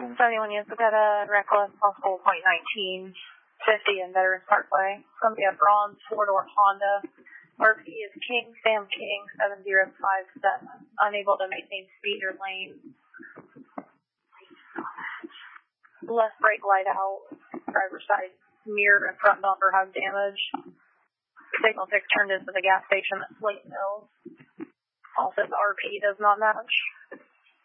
71 units, we've got a reckless possible .19, 50 in Veterans Parkway. It's going to be a bronze four-door Honda. RP is King Sam King 7057, unable to maintain speed or lane. Left brake light out, driver's side mirror and front bumper have damage. Signal 6 turned into the gas station at Slate Mills. Also, the RP does not match.